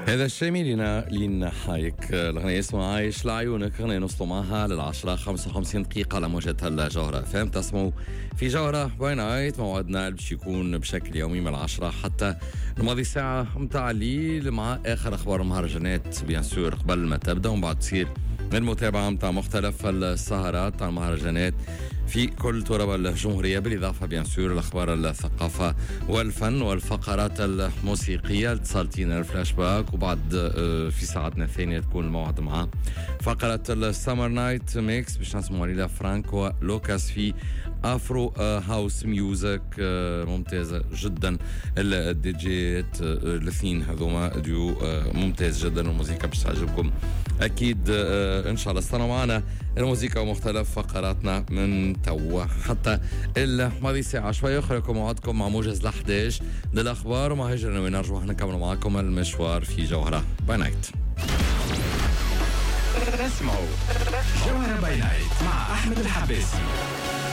هذا الشامي لينا حايك الأغنية اسمها عايش لعيونك. أغنية نوصلوا معها للعشرة 55 دقيقة على موجة الجوهرة فهم. تسمعوا في جوهرة باي نايت. موعدنا باش يكون بشكل يومي من العشرة حتى الماضي ساعة متاع الليل مع آخر أخبار المهرجانات بيان سور قبل ما تبدأ، ومن بعد تصير المتابعة متاع مختلف السهرات تاع المهرجانات في كل تراب الجمهورية، بالإضافة بيان سور الأخبار الثقافة والفن والفقرات الموسيقية. اتصالتين الفلاش باك، وبعد في ساعتنا الثانية تكون الموعد مع فقرة السمر نايت ميكس باش نسمعوا ليلى فرانك ولوكاس في أفرو هاوس ميوزك ممتازة جدا. الدي جيات الاثنين هذوما ديو ممتاز جدا، والموسيقى باش تعجبكم أكيد إن شاء الله. استنوا معنا الموسيقى ومختلف فقراتنا من توا حتى الماضي ساعة شوية أخرى. لكم موعدكم مع موجز ل11 للأخبار، وما هجرنا ونرجع نكمل معكم المشوار في جوهرة باي نايت. اسمعوا جوهرة باي نايت مع أحمد الحباسي.